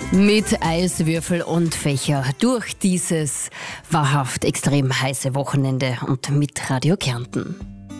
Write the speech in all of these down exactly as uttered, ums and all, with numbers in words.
Mit Eiswürfel und Fächer durch dieses wahrhaft extrem heiße Wochenende und mit Radio Kärnten.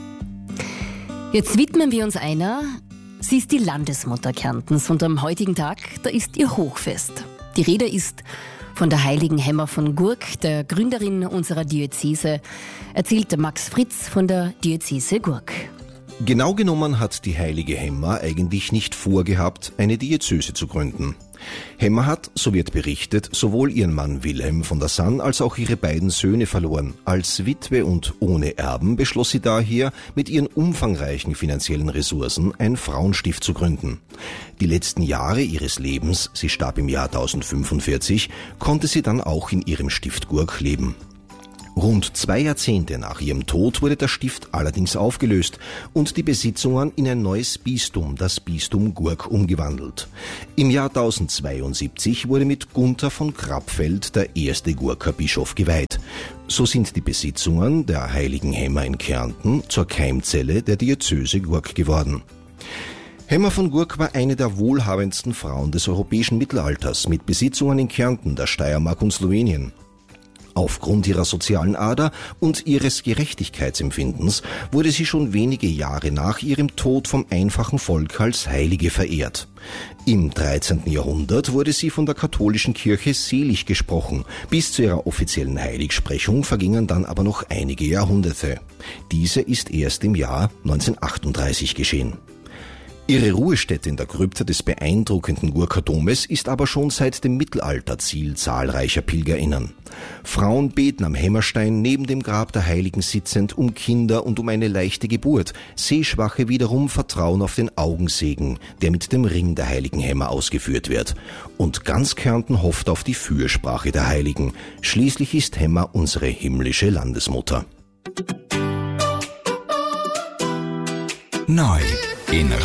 Jetzt widmen wir uns einer. Sie ist die Landesmutter Kärntens und am heutigen Tag, da ist ihr Hochfest. Die Rede ist von der heiligen Hemma von Gurk, der Gründerin unserer Diözese, erzählt Max Fritz von der Diözese Gurk. Genau genommen hat die heilige Hemma eigentlich nicht vorgehabt, eine Diözese zu gründen. Hemma hat, so wird berichtet, sowohl ihren Mann Wilhelm von der Sann als auch ihre beiden Söhne verloren. Als Witwe und ohne Erben beschloss sie daher, mit ihren umfangreichen finanziellen Ressourcen ein Frauenstift zu gründen. Die letzten Jahre ihres Lebens, sie starb im Jahr tausendfünfundvierzig, konnte sie dann auch in ihrem Stift Gurk leben. Rund zwei Jahrzehnte nach ihrem Tod wurde der Stift allerdings aufgelöst und die Besitzungen in ein neues Bistum, das Bistum Gurk, umgewandelt. Im Jahr tausendzweiundsiebzig wurde mit Gunther von Krappfeld der erste Gurker Bischof geweiht. So sind die Besitzungen der heiligen Hemma in Kärnten zur Keimzelle der Diözese Gurk geworden. Hemma von Gurk war eine der wohlhabendsten Frauen des europäischen Mittelalters mit Besitzungen in Kärnten, der Steiermark und Slowenien. Aufgrund ihrer sozialen Ader und ihres Gerechtigkeitsempfindens wurde sie schon wenige Jahre nach ihrem Tod vom einfachen Volk als Heilige verehrt. Im dreizehnten Jahrhundert wurde sie von der katholischen Kirche selig gesprochen. Bis zu ihrer offiziellen Heiligsprechung vergingen dann aber noch einige Jahrhunderte. Diese ist erst im Jahr neunzehnhundertachtunddreißig geschehen. Ihre Ruhestätte in der Krypta des beeindruckenden Gurker Domes ist aber schon seit dem Mittelalter Ziel zahlreicher PilgerInnen. Frauen beten am Hämmerstein neben dem Grab der Heiligen sitzend um Kinder und um eine leichte Geburt. Sehschwache wiederum vertrauen auf den Augensegen, der mit dem Ring der heiligen Hemma ausgeführt wird. Und ganz Kärnten hofft auf die Fürsprache der Heiligen. Schließlich ist Hemma unsere himmlische Landesmutter. Neu in